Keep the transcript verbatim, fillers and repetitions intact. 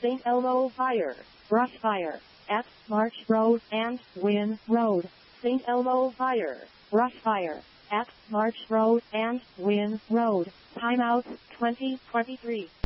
Saint Elmo Fire, Brush Fire, at March Road and Wynn Road. Saint Elmo Fire, Brush Fire, at March Road and Wynn Road. Timeout twenty twenty-three.